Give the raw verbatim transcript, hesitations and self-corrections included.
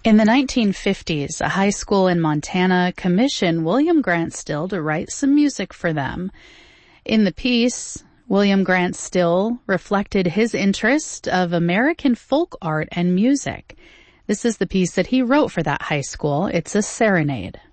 In the nineteen fifties, a high school in Montana commissioned William Grant Still to write some music for them. In the piece, William Grant Still reflected his interest of American folk art and music. This is the piece that he wrote for that high school. It's a serenade.